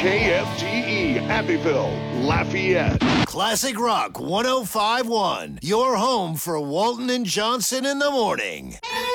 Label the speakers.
Speaker 1: KFGE Abbeville, Lafayette.
Speaker 2: Classic Rock 105.1, your home for Walton and Johnson in the morning.